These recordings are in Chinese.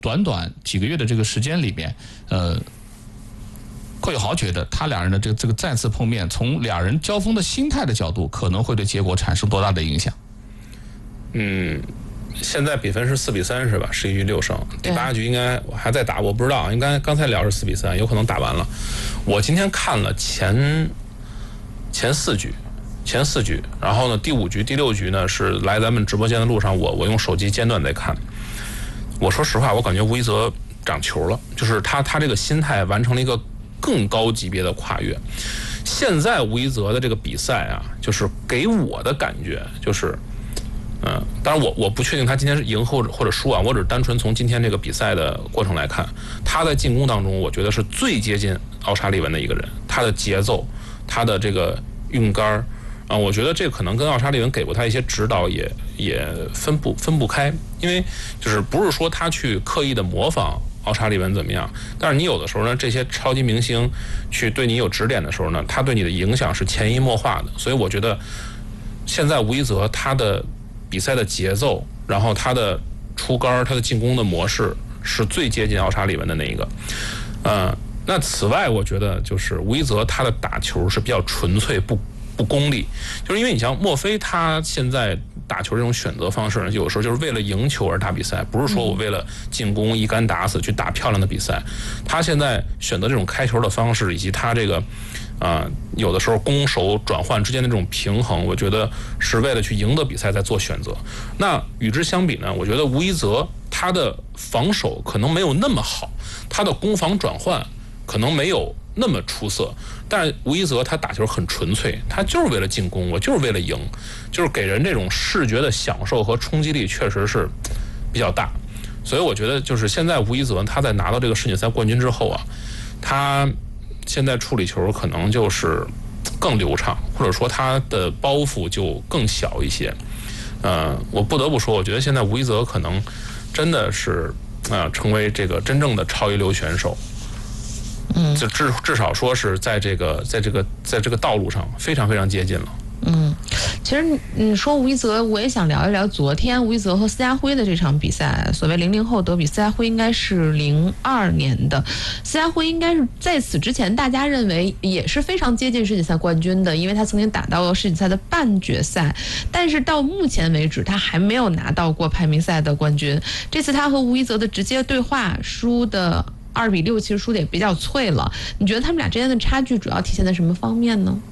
短短几个月的这个时间里面，桂豪觉得他两人的这个再次碰面，从两人交锋的心态的角度，可能会对结果产生多大的影响？ 现在比分是4-3是吧？11局6胜，第8局应该还在打，我不知道，应该刚才聊是4-3，有可能打完了。我今天看了前4局，然后呢第5局、第6局呢是来咱们直播间的路上，我用手机间断在看。我说实话，我感觉吴一泽长球了，就是他这个心态完成了一个更高级别的跨越。现在吴一泽的这个比赛啊，就是给我的感觉就是。当然我不确定他今天是赢或者输啊，我只是单纯从今天这个比赛的过程来看，他在进攻当中，我觉得是最接近奥沙利文的一个人，他的节奏，他的这个运杆啊，我觉得这可能跟奥沙利文给过他一些指导也分不开，因为就是不是说他去刻意的模仿奥沙利文怎么样，但是你有的时候呢，这些超级明星去对你有指点的时候呢，他对你的影响是潜移默化的，所以我觉得现在吴一泽他的比赛的节奏，然后他的出杆，他的进攻的模式是最接近奥沙利文的那一个。那此外，我觉得就是吴一泽他的打球是比较纯粹不功利，就是因为你像墨菲他现在打球这种选择方式呢，有时候就是为了赢球而打比赛，不是说我为了进攻一杆打死去打漂亮的比赛。他现在选择这种开球的方式，以及他这个有的时候攻守转换之间的这种平衡，我觉得是为了去赢得比赛在做选择。那与之相比呢，我觉得吴一泽他的防守可能没有那么好，他的攻防转换可能没有那么出色，但是吴一泽他打球很纯粹，他就是为了进攻，我就是为了赢，就是给人这种视觉的享受和冲击力确实是比较大。所以我觉得就是现在吴一泽他在拿到这个世锦赛冠军之后啊，他现在处理球可能就是更流畅，或者说他的包袱就更小一些。我不得不说，我觉得现在吴一泽可能真的是成为这个真正的超一流选手。就至少说是在这个道路上非常非常接近了。 其实你说吴一泽，我也想聊一聊昨天吴一泽和施家辉的这场比赛。所谓00后德比，施家辉应该是02年的，施家辉应该是在此之前大家认为也是非常接近世锦赛冠军的，因为他曾经打到了世锦赛的半决赛，但是到目前为止他还没有拿到过排名赛的冠军。这次他和吴一泽的直接对话输的2-6，其实输的也比较脆了。你觉得他们俩之间的差距主要体现在什么方面呢？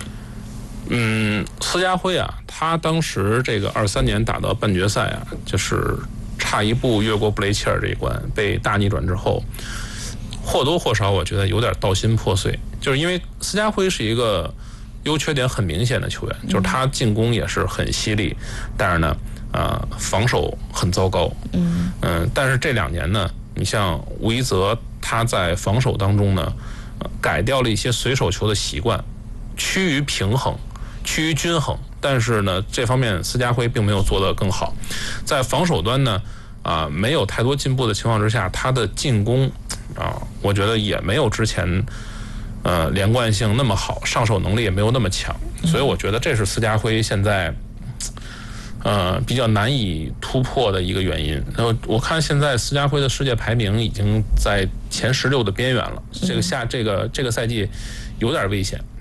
施家辉啊，他当时这个23年打到半决赛啊，就是差一步越过布雷切尔这一关，被大逆转之后，或多或少我觉得有点道心破碎，就是因为施家辉是一个优缺点很明显的球员，就是他进攻也是很犀利，但是呢，防守很糟糕。但是这2年呢，你像吴一泽，他在防守当中呢，改掉了一些随手球的习惯，趋于平衡，趋于均衡。但是呢，这方面施家辉并没有做得更好，在防守端呢，没有太多进步的情况之下，他的进攻我觉得也没有之前连贯性那么好，上手能力也没有那么强，所以我觉得这是施家辉现在比较难以突破的一个原因。然后我看现在施家辉的世界排名已经在前16的边缘了，这个赛季有点危险。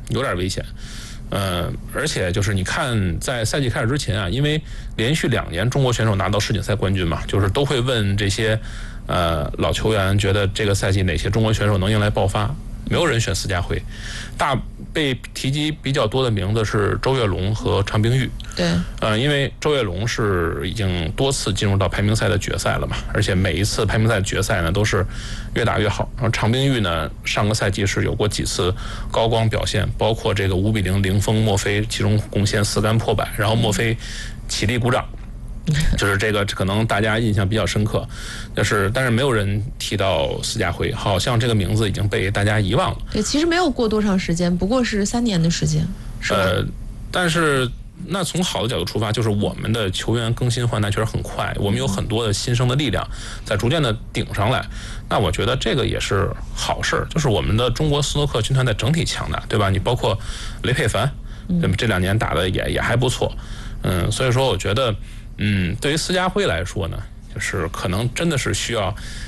而且就是你看，在赛季开始之前啊，因为连续2年中国选手拿到世锦赛冠军嘛，就是都会问这些老球员，觉得这个赛季哪些中国选手能迎来爆发？没有人选施家辉，被提及比较多的名字是周跃龙和常冰玉。 对， 因为周跃龙是已经多次进入到排名赛的决赛了嘛，而且每一次排名赛决赛呢都是越打越好。然后常冰玉呢，上个赛季是有过几次高光表现，包括这个5-0零封墨菲，其中贡献4杆破百，然后墨菲起立鼓掌。就是这个可能大家印象比较深刻，但是没有人提到施家辉，好像这个名字已经被大家遗忘了。 对，其实没有过多长时间，不过是3年的时间。 但是那从好的角度出发，就是我们的球员更新换代确实很快，我们有很多的新生的力量在逐渐的顶上来。那我觉得这个也是好事，就是我们的中国斯诺克军团在整体强大，对吧？你包括雷佩凡，对吧？这2年打的也还不错。所以说我觉得对于施家辉来说呢， 是可能真的是需要